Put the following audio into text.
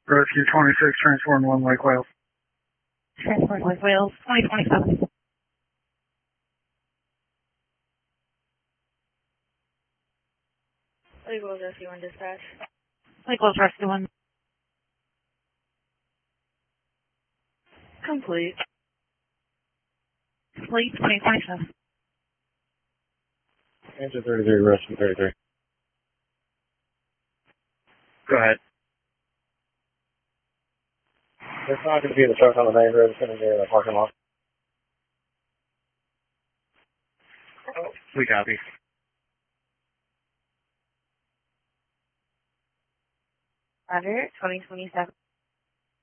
Rescue 26, transform 1 Lake Wales. Transform Lake Wales, 2027. Lake Wales Rescue 1 dispatch. Lake Wales Rescue 1. Complete. Complete, 2027. Answer 33, rescue 33. Go ahead. There's not going to be the truck on the main road. It's going to be in the parking lot. Oh, we copy. Roger, 2027.